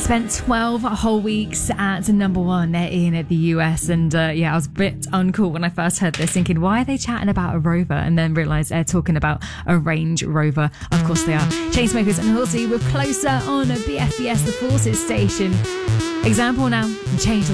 spent 12 whole weeks at number one in the US, and I was a bit uncool when I first heard this, thinking, why are they chatting about a Rover? And then realised they're talking about a Range Rover. Of course they are. Chainsmokers and Halsey with Closer on a BFBS, the Forces station. Example now, and change the